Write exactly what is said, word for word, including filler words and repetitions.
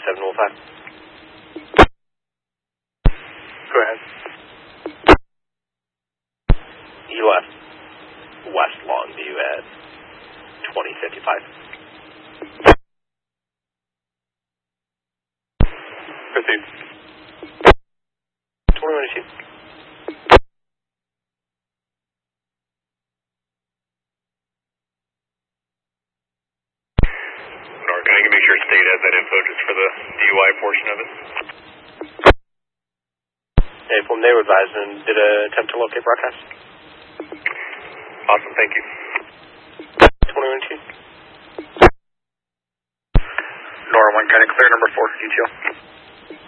seven one five. Go ahead. He left West Longview at twenty fifty-five. Proceed. twenty-one issue. Nor, can I make sure State has that info just for the D U I portion of it? Hey, from they were advised and did a attempt to locate broadcast. Awesome, thank you. twenty-one issue. Nor one, kind of clear number four, U T L.